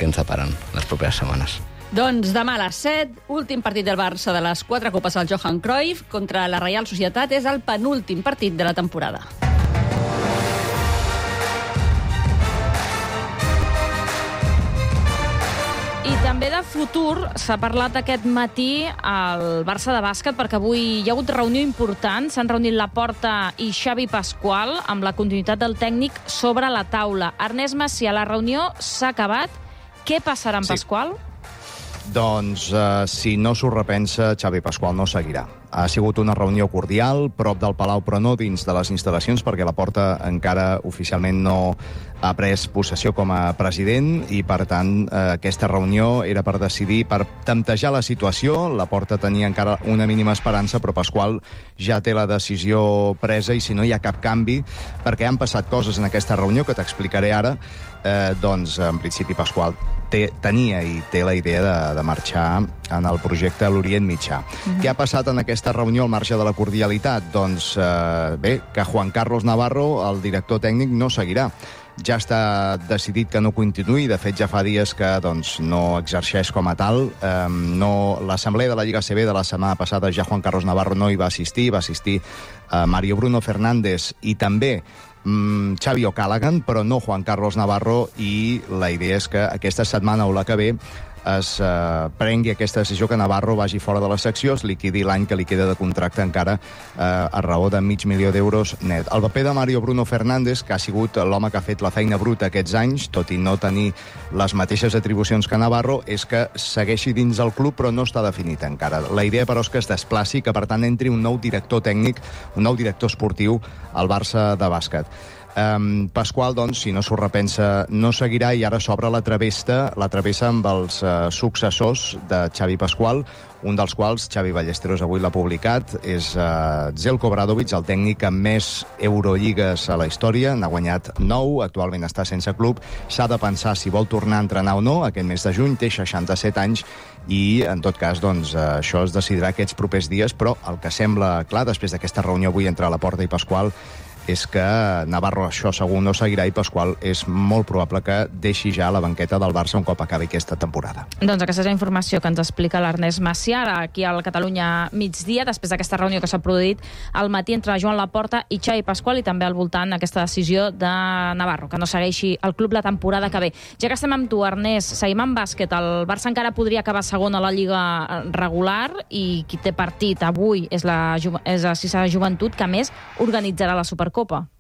que ens separen les properes setmanes. Doncs demà a les 7, últim partit del Barça de les 4 copes al Johan Cruyff contra la Reial Societat. És el penúltim partit de la temporada. I també de futur s'ha parlat aquest matí al Barça de bàsquet, perquè avui hi ha hagut reunió important. S'han reunit Laporta i Xavi Pasqual amb la continuïtat del tècnic sobre la taula. Ernest Macià, la reunió s'ha acabat. Què passarà amb Pasqual? Doncs, si no s'ho repensa, Xavi Pasqual no seguirà. Ha sigut una reunió cordial, prop del Palau, però no dins de les instal·lacions, perquè Laporta encara oficialment no ha pres possessió com a president i, per tant, aquesta reunió era per decidir, per temptejar la situació. Laporta tenia encara una mínima esperança, però Pasqual ja té la decisió presa i si no hi ha cap canvi, perquè han passat coses en aquesta reunió que t'explicaré ara, doncs, en principi, Pasqual tenia i té la idea de marxar en el projecte a l'Orient Mitjà. Què ha passat en aquesta reunió al marge de la cordialitat? Doncs, bé, que Juan Carlos Navarro, el director tècnic, no seguirà. Ja està decidit que no continuï. De fet, ja fa dies que doncs, no exerceix com a tal. L'assemblea de la Lliga ACB de la setmana passada, ja Juan Carlos Navarro no hi va assistir Mario Bruno Fernández i també Xavi O'Callaghan, però no Juan Carlos Navarro, i la idea és que aquesta setmana o la que ve es prengui aquesta decisió, que Navarro vagi fora de la secció, es liquidi l'any que li queda de contracte encara a raó de $500,000 net. El paper de Mario Bruno Fernández, que ha sigut l'home que ha fet la feina bruta aquests anys, tot i no tenir les mateixes atribucions que Navarro, és que segueixi dins el club, però no està definit encara. La idea, però, és que es desplaci, que per tant entri un nou director tècnic, un nou director esportiu al Barça de bàsquet. Pasqual, doncs, si no s'ho repensa, no seguirà, i ara s'obre la travessa amb els successors de Xavi Pasqual, un dels quals, Xavi Ballesteros avui l'ha publicat, és Zeljko Obradovic, el tècnic amb més Eurolligas a la història. N'ha guanyat 9, actualment està sense club. S'ha de pensar si vol tornar a entrenar o no aquest mes de juny, té 67 anys i, en tot cas, doncs, això es decidirà aquests propers dies, però el que sembla clar, després d'aquesta reunió avui entre Laporta i Pasqual, és que Navarro això segur no seguirà i Pasqual és molt probable que deixi ja la banqueta del Barça un cop acabi aquesta temporada. Doncs aquesta és la informació que ens explica l'Ernest Macià aquí al Catalunya Migdia, després d'aquesta reunió que s'ha produït al matí entre Joan Laporta i Xavi Pasqual, i també al voltant aquesta decisió de Navarro, que no segueixi el club la temporada que ve. Ja que estem amb tu, Ernest, seguim amb bàsquet. El Barça encara podria acabar segon a la Lliga regular i qui té partit avui és la Sisà Joventut, que a més organitzarà la Supercopa.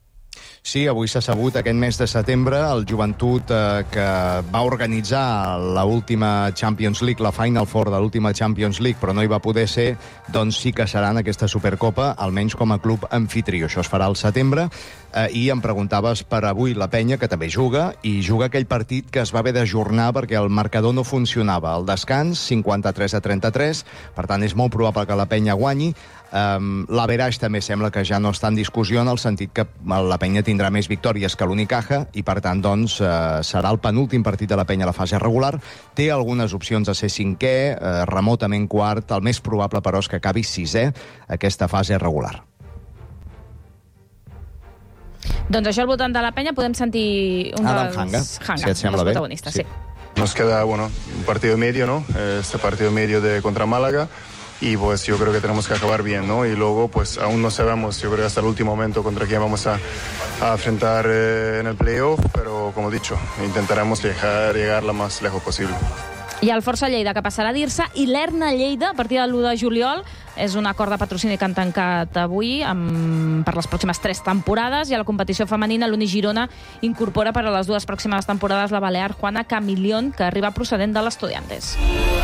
Sí, avui s'ha sabut, aquest mes de setembre, el Joventut, que va organitzar l'última Champions League, la Final Four de l'última Champions League, però no hi va poder ser, doncs sí que serà en aquesta Supercopa, almenys com a club anfitrió. Això es farà al setembre. I em preguntaves per avui la Penya, que també juga, i juga aquell partit que es va haver d'ajornar perquè el marcador no funcionava. El descans, 53-33, per tant és molt probable que la Penya guanyi. L'Average també sembla que ja no està en discussió, en el sentit que la Penya tindrà més victòries que l'Unicaja i, per tant, doncs, serà el penúltim partit de la Penya a la fase regular. Té algunes opcions de ser cinquè, remotament quart. El més probable, però, és que acabi sisè aquesta fase regular. Doncs això al voltant de la Penya podem sentir un Adam Hanga, si et sembla bé. Protagonistes. Sí. Nos queda, un partido medio, ¿no? Este partido medio contra Málaga. Y pues yo creo que tenemos que acabar bien, ¿no? Y luego pues aún no sabemos, yo creo que hasta el último momento contra quién vamos a enfrentar en el playoff, pero como he dicho, intentaremos llegar lo más lejos posible. I el Força Lleida, que passarà a dir-se, i l'Erna Lleida, a partir del 1 de juliol, és un acord de patrocini que han tancat avui per les pròximes 3 temporades, i a la competició femenina l'Uni Girona incorpora per a les 2 pròximes temporades la balear Juana Camilión, que arriba procedent de l'Estudiantes.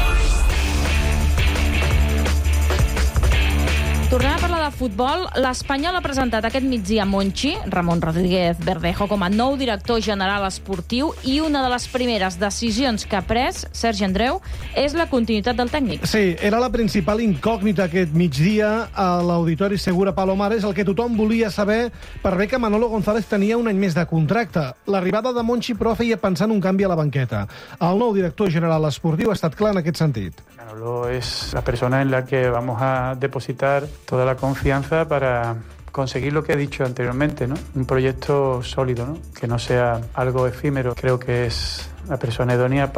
Tornem a parlar de futbol. L'Espanyol ha presentat aquest migdia Monchi, Ramon Rodríguez Verdejo, com a nou director general esportiu, i una de les primeres decisions que ha pres Sergi Andreu és la continuïtat del tècnic. Sí, era la principal incògnita aquest migdia a l'Auditori Segura Palomares, el que tothom volia saber per bé que Manolo González tenia un any més de contracte. L'arribada de Monchi, però, feia pensar en un canvi a la banqueta. El nou director general esportiu ha estat clar en aquest sentit. Manolo es la persona en la que vamos a depositar toda la confianza para conseguir lo que he dicho anteriormente, ¿no? Un proyecto sólido, ¿no? Que no sea algo efímero. Creo que es la persona idónea